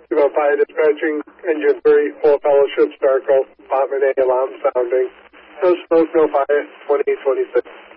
Fire dispatching, engine 3, full fellowship, Starco, Department A, alarm sounding. No smoke, no fire, 2826.